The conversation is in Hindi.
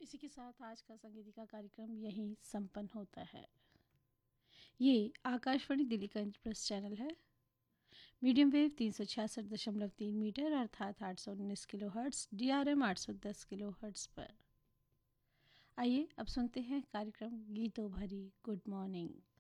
इसी के साथ आज का संगीतिका कार्यक्रम यहीं संपन्न होता है। ये आकाशवाणी दिल्ली का इंटरप्रेस चैनल है। मीडियम वेव 366.3 मीटर अर्थात 819 kilo hertz, DRM 810 kilo hertz पर। आइए अब सुनते हैं कार्यक्रम गीतों भरी गुड मॉर्निंग।